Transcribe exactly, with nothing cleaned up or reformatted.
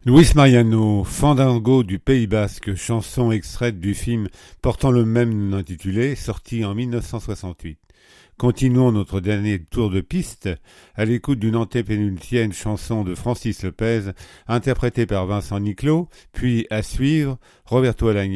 Luis Mariano, Fandango du Pays Basque, chanson extraite du film portant le même nom intitulé, sorti en mille neuf cent soixante-huit. Continuons notre dernier tour de piste à l'écoute d'une antépénultième chanson de Francis Lopez, interprétée par Vincent Niclot, puis à suivre Roberto Alagna